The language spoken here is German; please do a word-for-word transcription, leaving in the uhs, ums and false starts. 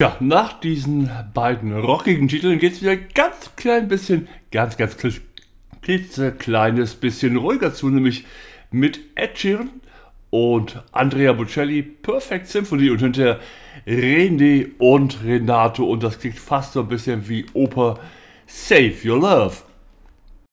Ja, nach diesen beiden rockigen Titeln geht es wieder ganz klein bisschen, ganz, ganz klisch- klitzekleines bisschen ruhiger zu, nämlich mit Ed Sheeran und Andrea Bocelli, Perfect Symphony und hinterher René und Renato und das klingt fast so ein bisschen wie Oper Save Your Love.